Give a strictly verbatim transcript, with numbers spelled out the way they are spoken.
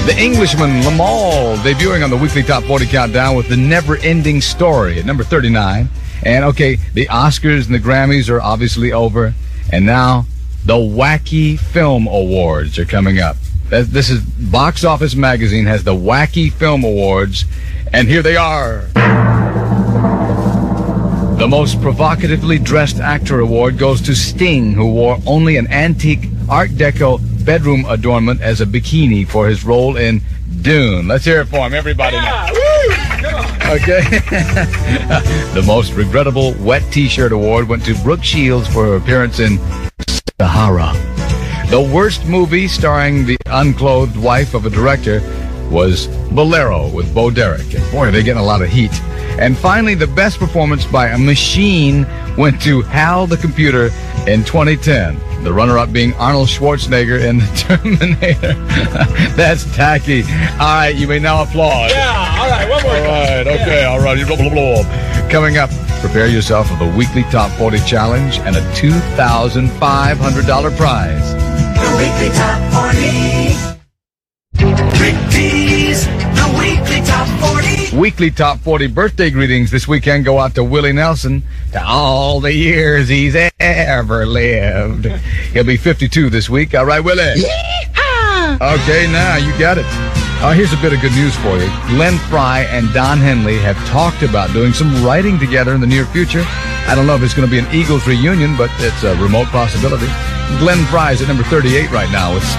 The Englishman, Lamal, debuting on the weekly Top forty Countdown with The Never-Ending Story at number thirty-nine. And, okay, the Oscars and the Grammys are obviously over. And now, the Wacky Film Awards are coming up. This is Box Office Magazine has the Wacky Film Awards. And here they are. The most provocatively dressed actor award goes to Sting, who wore only an antique Art Deco bedroom adornment as a bikini for his role in Dune. Let's hear it for him, everybody. Yeah, now. woo! Come on. Okay. The most regrettable wet T-shirt award went to Brooke Shields for her appearance in Sahara. The worst movie starring the unclothed wife of a director was Bolero with Bo Derek. And boy, are they getting a lot of heat. And finally, the best performance by a machine went to Hal the Computer in twenty ten. The runner-up being Arnold Schwarzenegger in The Terminator. That's tacky. All right, you may now applaud. Yeah, all right, one more All time. right, okay, Yeah. all right. Blah, blah, blah. Coming up, prepare yourself for the weekly Top forty Challenge and a two thousand five hundred dollars prize. The weekly Top forty. Rick D's The weekly Top forty. Weekly Top forty birthday greetings this weekend go out to Willie Nelson, to all the years he's ever lived. He'll be fifty-two this week. All right, Willie? Yeehaw! Okay, now you got it. Uh, here's a bit of good news for you. Glenn Fry and Don Henley have talked about doing some writing together in the near future. I don't know if it's going to be an Eagles reunion, but it's a remote possibility. Glenn Fry is at number thirty-eight right now with